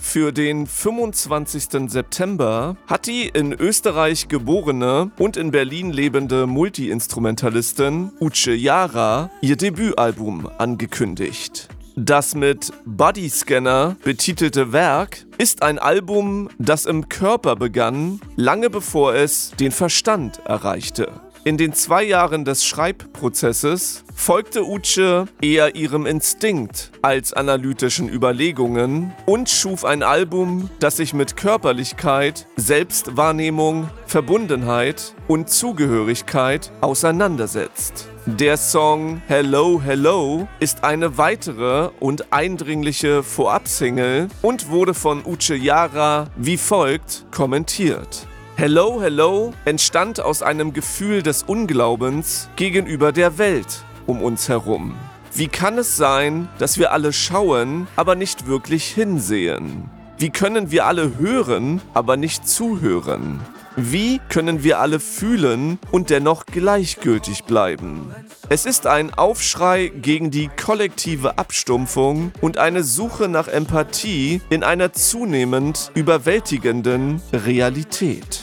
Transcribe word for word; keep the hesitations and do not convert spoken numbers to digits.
Für den fünfundzwanzigsten September hat die in Österreich geborene und in Berlin lebende Multi-Instrumentalistin Uche Jara ihr Debütalbum angekündigt. Das mit Bodyscanner betitelte Werk ist ein Album, das im Körper begann, lange bevor es den Verstand erreichte. In den zwei Jahren des Schreibprozesses folgte Uche eher ihrem Instinkt als analytischen Überlegungen und schuf ein Album, das sich mit Körperlichkeit, Selbstwahrnehmung, Verbundenheit und Zugehörigkeit auseinandersetzt. Der Song Hello Hello ist eine weitere und eindringliche Vorabsingle und wurde von Uche Jara wie folgt kommentiert. Hello Hello entstand aus einem Gefühl des Unglaubens gegenüber der Welt um uns herum. Wie kann es sein, dass wir alle schauen, aber nicht wirklich hinsehen? Wie können wir alle hören, aber nicht zuhören? Wie können wir alle fühlen und dennoch gleichgültig bleiben? Es ist ein Aufschrei gegen die kollektive Abstumpfung und eine Suche nach Empathie in einer zunehmend überwältigenden Realität.